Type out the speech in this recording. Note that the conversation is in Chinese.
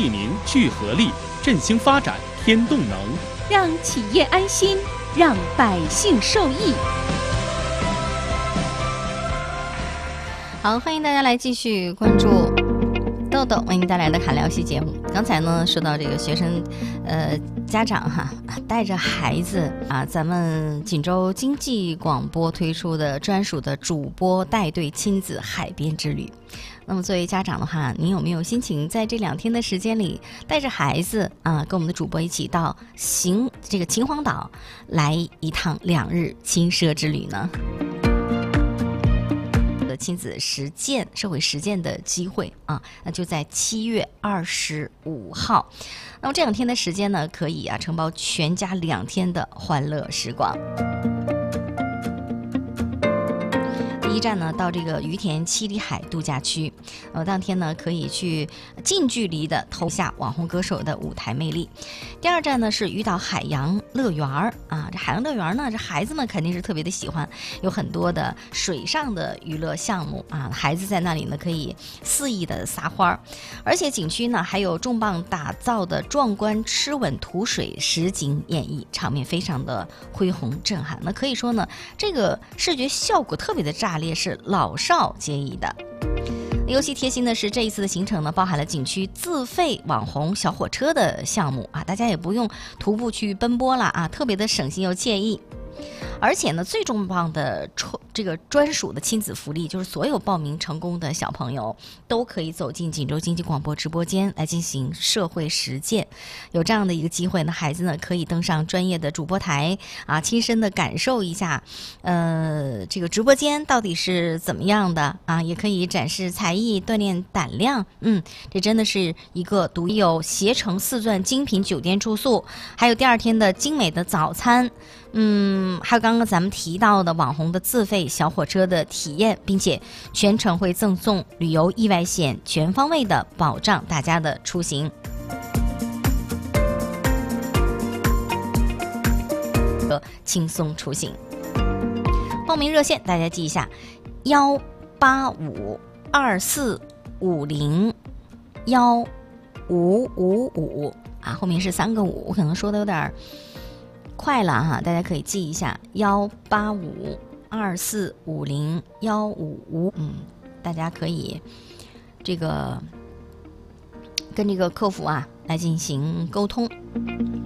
利民聚合力，振兴发展添动能， 让企业安心，让百姓受益。 好，欢迎大家来继续关注豆豆为您带来的侃聊系节目。刚才呢说到这个学生家长带着孩子咱们锦州经济广播推出的专属的主播带队亲子海边之旅。那么作为家长的话，您有没有心情在这2天的时间里带着孩子跟我们的主播一起到这个秦皇岛来一趟2日轻奢之旅呢？亲子实践社会实践的机会那就在7月25号。那么这2天的时间呢，可以承包全家2天的欢乐时光。第一站呢，到这个于田七里海度假区，当天呢可以去近距离的投下网红歌手的舞台魅力。第2站呢是鱼岛海洋乐园这海洋乐园呢，这孩子们肯定是特别的喜欢，有很多的水上的娱乐项目孩子在那里呢可以肆意的撒欢，而且景区呢还有重磅打造的壮观吃稳吐水实景演绎，场面非常的恢宏震撼。那可以说呢，这个视觉效果特别的炸裂，是老少皆宜的。尤其贴心的是，这一次的行程呢，包含了景区自费网红小火车的项目大家也不用徒步去奔波了特别的省心又惬意。而且呢，最重磅的这个专属的亲子福利，就是所有报名成功的小朋友都可以走进锦州经济广播直播间来进行社会实践。有这样的一个机会呢，孩子呢可以登上专业的主播台亲身的感受一下这个直播间到底是怎么样的也可以展示才艺，锻炼胆量。这真的是一个独有携程4钻精品酒店住宿，还有第2天的精美的早餐。还有刚刚咱们提到的网红的自费小火车的体验，并且全程会赠送旅游意外险，全方位的保障大家的出行。轻松出行。报名热线大家记一下：18524501555后面是3个5，我可能说的有点快了大家可以记一下18524501555。大家可以这个跟这个客服来进行沟通。